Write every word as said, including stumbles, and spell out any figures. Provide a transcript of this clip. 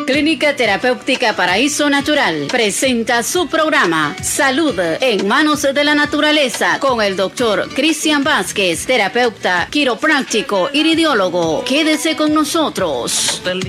Clínica Terapéutica Paraíso Natural presenta su programa Salud en Manos de la Naturaleza con el doctor Cristian Vázquez, terapeuta quiropráctico iridiólogo. Quédese con nosotros.